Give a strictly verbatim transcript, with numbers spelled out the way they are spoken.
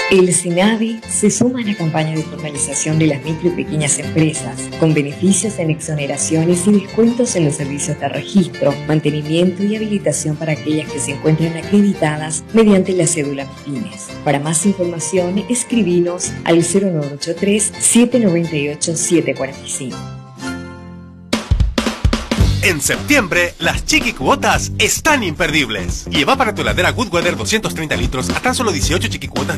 El SENAVI se suma a la campaña de formalización de las micro y pequeñas empresas, con beneficios en exoneraciones y descuentos en los servicios de registro, mantenimiento y habilitación para aquellas que se encuentran acreditadas mediante la cédula MIPYMES. Para más información, escribinos al cero nueve ocho tres, siete nueve ocho, siete cuatro cinco. En septiembre, las chiqui cuotas están imperdibles. Lleva para tu heladera Goodweather doscientos treinta litros a tan solo dieciocho chiqui cuotas